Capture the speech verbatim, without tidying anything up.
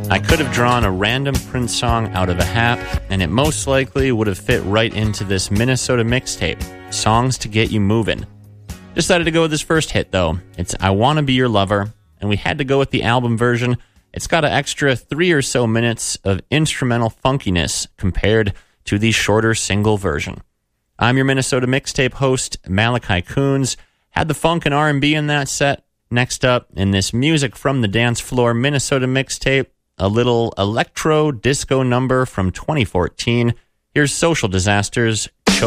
I could have drawn a random Prince song out of a hat, and it most likely would have fit right into this Minnesota mixtape, Songs to Get You Movin'. Decided to go with this first hit, though. It's I Wanna Be Your Lover, and we had to go with the album version. It's got an extra three or so minutes of instrumental funkiness compared to the shorter single version. I'm your Minnesota mixtape host, Malachi Coons. Had the funk and R and B in that set. Next up, in this Music from the Dance Floor Minnesota mixtape, a little electro disco number from twenty fourteen. Here's Social Disasters.